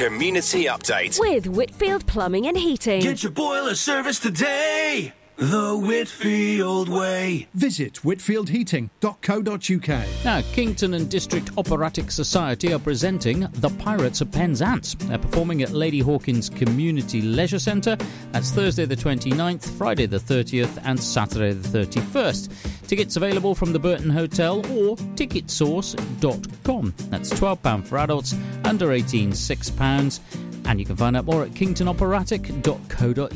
Community Update with Whitfield Plumbing and Heating. Get your boiler service today. The Whitfield way. Visit whitfieldheating.co.uk. Now, Kington and District Operatic Society are presenting The Pirates of Penzance. They're performing at Lady Hawkins Community Leisure Centre. That's Thursday the 29th, Friday the 30th and Saturday the 31st. Tickets available from the Burton Hotel or ticketsource.com. That's £12 for adults, under 18 £6. And you can find out more at kingtonoperatic.co.uk.